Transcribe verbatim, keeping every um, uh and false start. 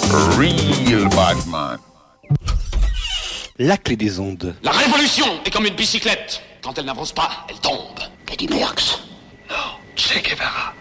Real Batman. La clé des ondes. La révolution est comme une bicyclette. Quand elle n'avance pas, elle tombe. Qu'a dit Merckx? Non, Che Guevara.